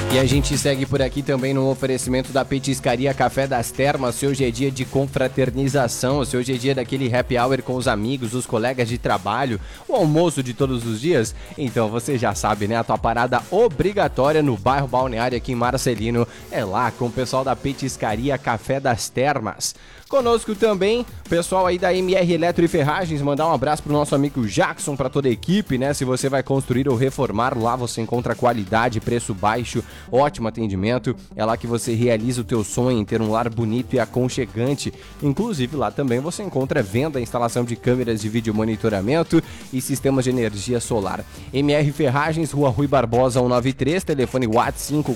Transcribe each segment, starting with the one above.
E a gente segue por aqui também no oferecimento da Petiscaria Café das Termas. Se hoje é dia de confraternização, se hoje é dia daquele happy hour com os amigos, os colegas de trabalho, o almoço de todos os dias, então você já sabe, né? A tua parada obrigatória no bairro Balneário aqui em Marcelino é lá com o pessoal da Petiscaria Café das Termas. Conosco também, pessoal aí da MR Eletro e Ferragens, mandar um abraço pro nosso amigo Jackson, para toda a equipe, né? Se você vai construir ou reformar, lá você encontra qualidade, preço baixo, ótimo atendimento. É lá que você realiza o teu sonho em ter um lar bonito e aconchegante. Inclusive, lá também você encontra venda e instalação de câmeras de vídeo monitoramento e sistemas de energia solar. MR Ferragens, Rua Rui Barbosa 193, telefone WhatsApp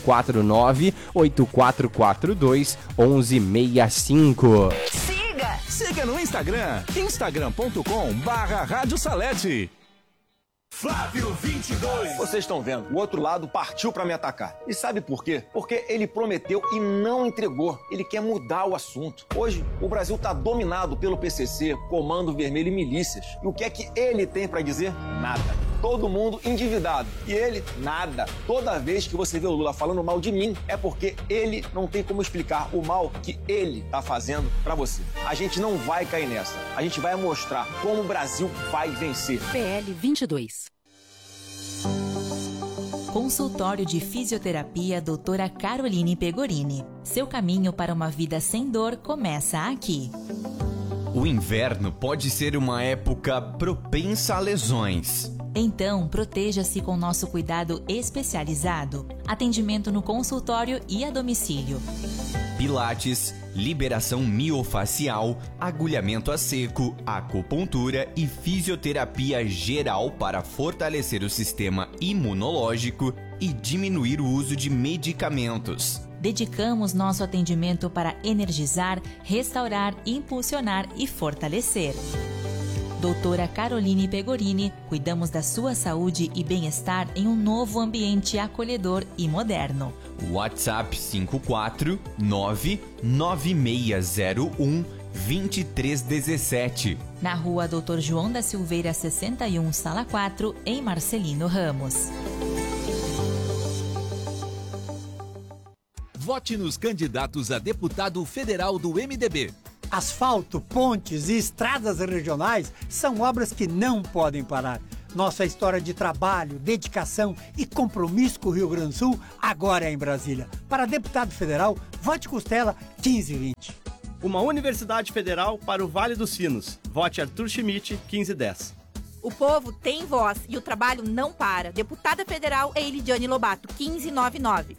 549-8442-1165. Siga no Instagram, instagram.com/Rádio Salete. Flávio 22. Vocês estão vendo, o outro lado partiu pra me atacar. E sabe por quê? Porque ele prometeu e não entregou. Ele quer mudar o assunto. Hoje, o Brasil tá dominado pelo PCC, Comando Vermelho e milícias. E o que é que ele tem pra dizer? Nada. Todo mundo endividado. E ele, nada. Toda vez que você vê o Lula falando mal de mim, é porque ele não tem como explicar o mal que ele tá fazendo pra você. A gente não vai cair nessa. A gente vai mostrar como o Brasil vai vencer. PL 22. Consultório de Fisioterapia Doutora Caroline Pegorini. Seu caminho para uma vida sem dor começa aqui. O inverno pode ser uma época propensa a lesões. Então, proteja-se com nosso cuidado especializado. Atendimento no consultório e a domicílio. Pilates, liberação miofacial, agulhamento a seco, acupuntura e fisioterapia geral para fortalecer o sistema imunológico e diminuir o uso de medicamentos. Dedicamos nosso atendimento para energizar, restaurar, impulsionar e fortalecer. Doutora Caroline Pegorini, cuidamos da sua saúde e bem-estar em um novo ambiente acolhedor e moderno. WhatsApp 549-9601-2317. Na rua Dr. João da Silveira 61, Sala 4, em Marcelino Ramos. Vote nos candidatos a deputado federal do MDB. Asfalto, pontes e estradas regionais são obras que não podem parar. Nossa história de trabalho, dedicação e compromisso com o Rio Grande do Sul agora é em Brasília. Para deputado federal, vote Costela 1520. Uma universidade federal para o Vale dos Sinos. Vote Arthur Schmidt 1510. O povo tem voz e o trabalho não para. Deputada federal é Elidiane Lobato 1599.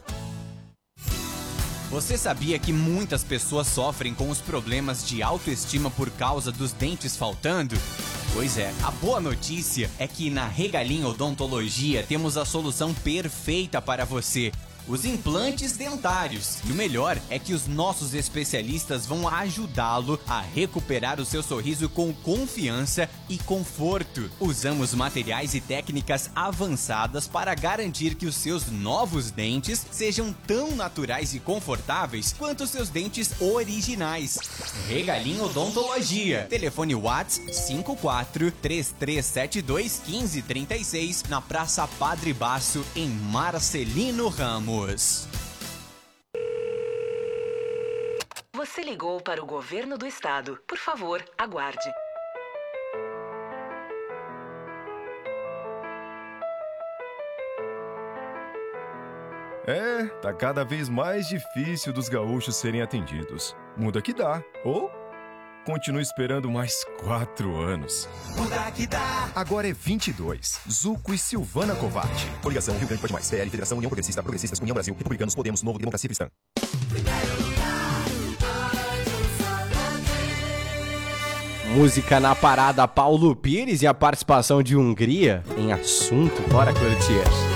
Você sabia que muitas pessoas sofrem com os problemas de autoestima por causa dos dentes faltando? Pois é, a boa notícia é que na Regalim Odontologia temos a solução perfeita para você. Os implantes dentários. E o melhor é que os nossos especialistas vão ajudá-lo a recuperar o seu sorriso com confiança e conforto. Usamos materiais e técnicas avançadas para garantir que os seus novos dentes sejam tão naturais e confortáveis quanto os seus dentes originais. Regalim Odontologia. Telefone WhatsApp 54-3372-1536 na Praça Padre Baço, em Marcelino Ramos. Você ligou para o governo do estado. Por favor, aguarde. Tá cada vez mais difícil dos gaúchos serem atendidos. Muda que dá, ou continue esperando mais 4 anos. Muda que dá. Agora é 22. Zuco e Silvana Covatti. Coligação Rio Grande Pode Mais. PL, Federação União Progressista, Progressistas, União Brasil, Republicanos, Podemos, Novo, Democracia Cristã. Música na parada, Paulo Pires e a participação de Hungria em Assunto. Bora curtir.